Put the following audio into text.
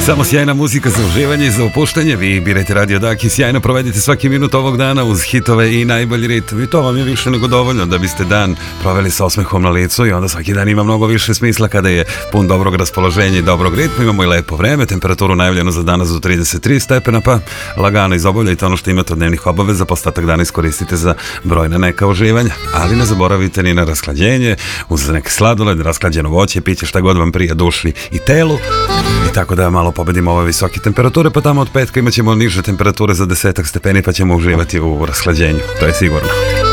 Samo sjajna muzika za uživanje i za opuštanje. Vi birajte Radio Dak i sjajno provedite svaki minut ovog dana uz hitove i najbolji ritam. I to vam je više nego dovoljno da biste dan proveli sa osmehom na licu i onda svaki dan ima mnogo više smisla kada je pun dobrog raspoloženja i dobrog ritma. Imamo i lepo vreme, temperaturu najavljenu za danas do 33 stepena, pa lagano izobavljajte ono što imate od dnevnih obaveza, pa ostatak dana iskoristite za brojna neka uživanja. Ali ne zaboravite ni na rasklađenje, uz neke sladoled, rasklađeno voće, piće, šta god vam prija duši i telu. I tako da malo pobedimo ove visoke temperature, pa tamo od petka imat ćemo niže temperature za 10 stepeni, pa ćemo uživati u rashlađenju, to je sigurno.